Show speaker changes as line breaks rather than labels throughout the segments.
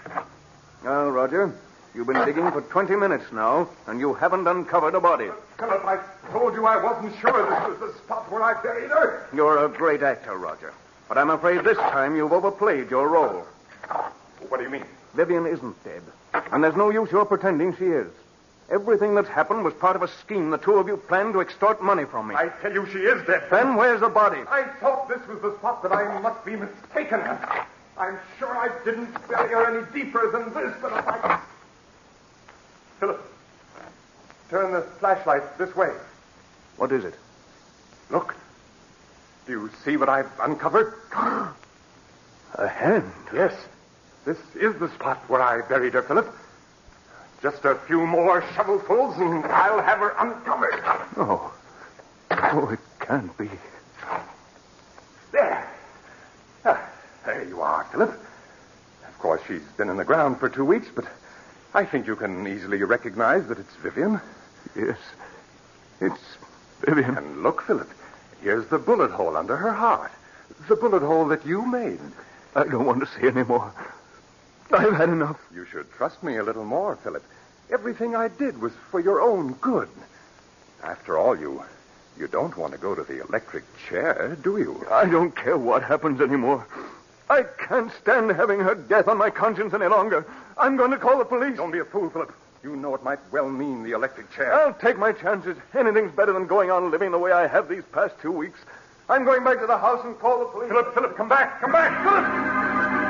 Well, Roger, you've been digging for 20 minutes now, and you haven't uncovered a body.
Philip, I told you I wasn't sure this was the spot where I buried her.
You're a great actor, Roger. But I'm afraid this time you've overplayed your role.
What do you mean?
Vivian isn't dead. And there's no use your pretending she is. Everything that's happened was part of a scheme the two of you planned to extort money from me.
I tell you she is dead.
Then where's the body?
I thought this was the spot, but I must be mistaken. I'm sure I didn't bury her any deeper than this, but if I... Philip, turn the flashlight this way.
What is it?
Look. Do you see what I've uncovered?
A hand?
Yes. This is the spot where I buried her, Philip. Just a few more shovelfuls and I'll have her uncovered.
Oh. Oh, it can't be.
There. There you are, Philip. Of course, she's been in the ground for 2 weeks, but I think you can easily recognize that it's Vivian.
Yes. It's Vivian.
And look, Philip, here's the bullet hole under her heart. The bullet hole that you made.
I don't want to see any more. I've had enough.
You should trust me a little more, Philip. Everything I did was for your own good. After all, you don't want to go to the electric chair, do you?
I don't care what happens anymore. I can't stand having her death on my conscience any longer. I'm going to call the police.
Don't be a fool, Philip. You know it might well mean the electric chair.
I'll take my chances. Anything's better than going on living the way I have these past 2 weeks. I'm going back to the house and call the police.
Philip, come back. Come back. Philip!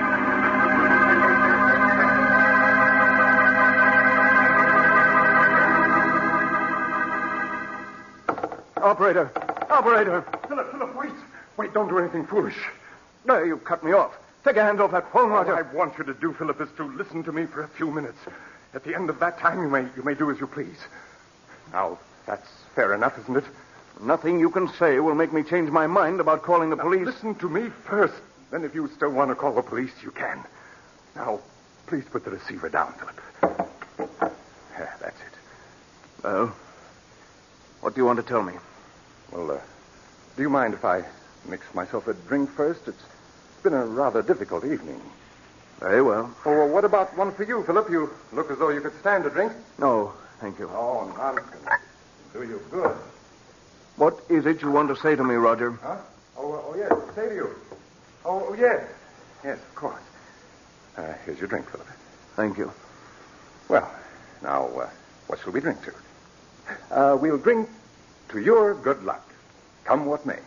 Operator.
Philip, wait. Wait, don't do anything foolish.
No, you cut me off. Take your hands off that phone, Roger.
All I want you to do, Philip, is to listen to me for a few minutes. At the end of that time, you may do as you please. Now, that's fair enough, isn't it?
Nothing you can say will make me change my mind about calling the police.
Listen to me first. Then if you still want to call the police, you can. Now, please put the receiver down, Philip. Yeah, that's it.
Well, what do you want to tell me?
Well, do you mind if I mix myself a drink first? It's been a rather difficult evening.
Very well.
Oh, well, what about one for you, Philip? You look as though you could stand a drink.
No, thank you.
Oh, nonsense. Do you good.
What is it you want to say to me, Roger?
Huh? Oh, yes. Say to you. Oh, yes. Yes, of course. Here's your drink, Philip.
Thank you.
Well, now, what shall we drink to? We'll drink to your good luck, come what may.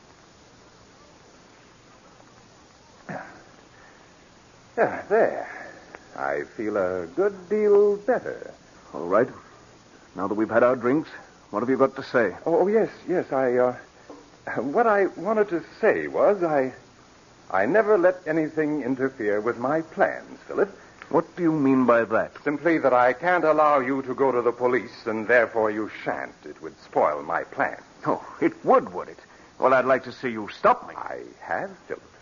There. I feel a good deal better.
All right. Now that we've had our drinks, what have you got to say?
Oh, yes. What I wanted to say was I never let anything interfere with my plans, Philip.
What do you mean by that?
Simply that I can't allow you to go to the police, and therefore you shan't. It would spoil my plans.
Oh, it would it? Well, I'd like to see you stop me.
I have, Philip.